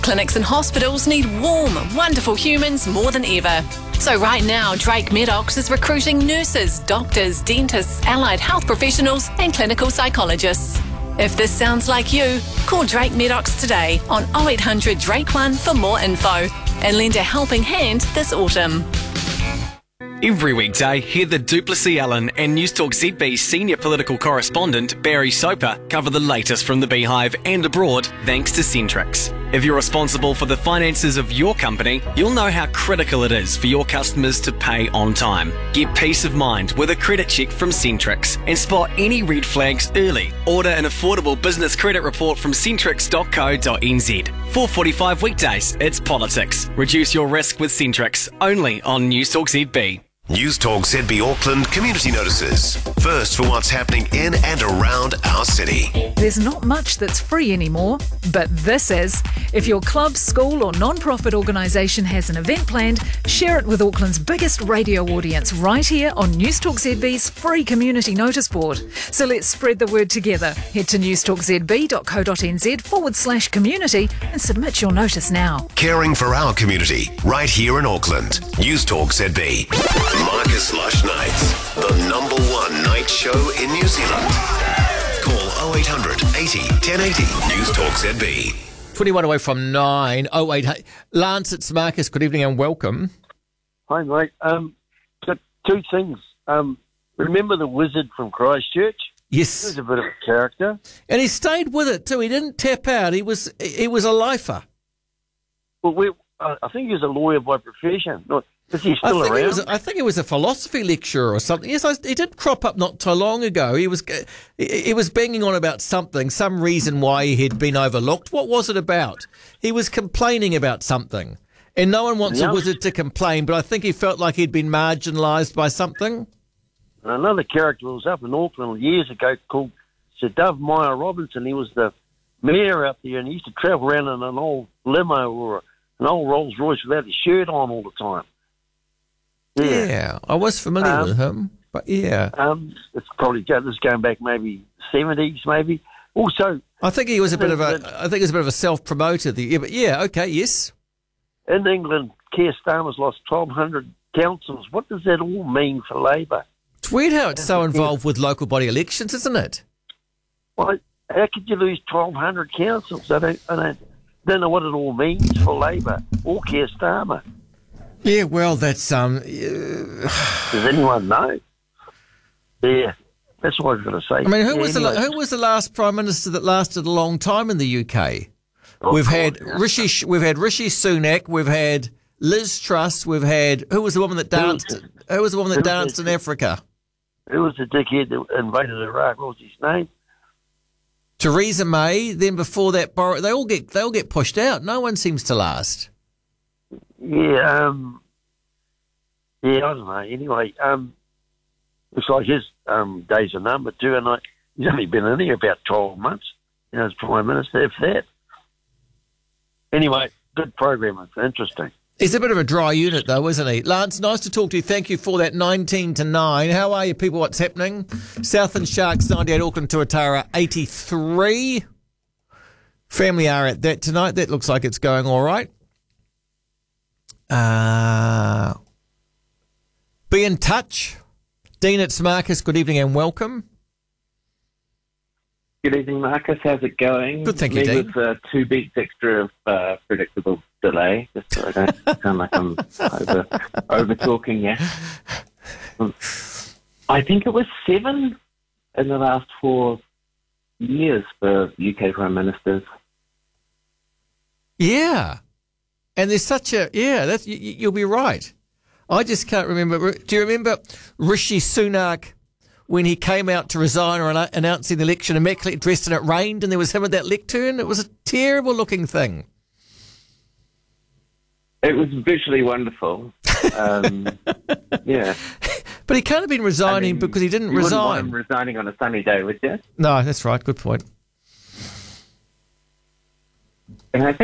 Clinics and hospitals need warm, wonderful humans more than ever. So right now, Drake Medox is recruiting nurses, doctors, dentists, allied health professionals and clinical psychologists. If this sounds like you, call Drake Medox today on 0800 Drake 1 for more info and lend a helping hand this autumn. Every weekday, hear the Duplessis Allen and Newstalk ZB senior political correspondent Barry Soper cover the latest from the Beehive and abroad thanks to Centrix. If you're responsible for the finances of your company, you'll know how critical it is for your customers to pay on time. Get peace of mind with a credit check from Centrix and spot any red flags early. Order an affordable business credit report from centrix.co.nz. 4:45 weekdays, it's politics. Reduce your risk with Centrix, only on Newstalk ZB. Newstalk ZB Auckland community notices. First for what's happening in and around our city. There's not much that's free anymore, but this is. If your club, school or non-profit organisation has an event planned, share it with Auckland's biggest radio audience right here on Newstalk ZB's free community notice board. So let's spread the word together. Head to newstalkzb.co.nz/community and submit your notice now. Caring for our community right here in Auckland. Newstalk ZB. Marcus Lush Nights, the number one night show in New Zealand. Call 0800 80 1080 Newstalk ZB. 21 away from 9. 08. Lance, it's Marcus. Good evening and welcome. Hi, mate. Got two things. Remember the wizard from Christchurch? Yes. He was a bit of a character. And he stayed with it too. He didn't tap out. He was a lifer. Well, I think he was a lawyer by profession. Is he still around? I think he was a philosophy lecturer or something. Yes, he did crop up not too long ago. He was banging on about something, some reason why he had been overlooked. What was it about? He was complaining about something. And no one wants a wizard to complain, but I think he felt like he'd been marginalised by something. Another character was up in Auckland years ago called Sir Dove Meyer Robinson. He was the mayor up there, and he used to travel around in an old limo or an old Rolls Royce without his shirt on all the time. Yeah, I was familiar with him, but yeah. It's probably going back maybe 70s, maybe. Also, I think he was a bit of a self-promoter. Yes. In England, Keir Starmer's lost 1,200 councils. What does that all mean for Labour? It's weird how it's so involved with local body elections, isn't it? Well, how could you lose 1,200 councils? I don't know what it all means for Labour or Keir Starmer. Yeah, well, that's Does anyone know? Yeah, that's what I've got to say. I mean, who was the last Prime Minister that lasted a long time in the UK? We've had Rishi Sunak, we've had Liz Truss, we've had who was the woman that danced in Africa? Who was the dickhead that invaded Iraq? What was his name? Theresa May. Then before that, they all get pushed out. No one seems to last. Yeah, I don't know. Anyway, looks like his days are numbered too, and he's only been in here about 12 months, as Prime Minister, if that. Anyway, good program. It's interesting. He's a bit of a dry unit, though, isn't he? Lance, nice to talk to you. Thank you for that 19 to 9. How are you, people? What's happening? Southland Sharks 98, Auckland Tuatara 83. Family are at that tonight. That looks like it's going all right. Be in touch. Dean, it's Marcus. Good evening and welcome. Good evening, Marcus. How's it going? Good, thank you, Dean. With 2 beats extra of predictable delay, just so I don't sound like I'm over talking. Yeah, I think it was 7 in the last 4 years for UK Prime Ministers. Yeah. And there's such a, you'll be right. I just can't remember. Do you remember Rishi Sunak when he came out to resign or announcing the election, immaculately dressed and it rained and there was him at that lectern? It was a terrible looking thing. It was visually wonderful. Yeah. But he can't have been resigning because he didn't resign. You wouldn't want him resigning on a sunny day, would you? No, that's right. Good point. And I think